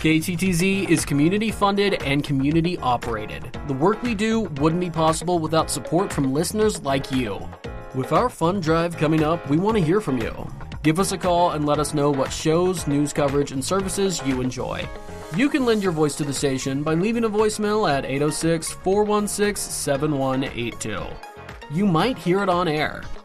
KTTZ is community funded and community operated. The work we do wouldn't be possible without support from listeners like you. With our fund drive coming up, we want to hear from you. Give us a call and let us know what shows, news coverage, and services you enjoy. You can lend your voice to the station by leaving a voicemail at 806-416-7182. You might hear it on air.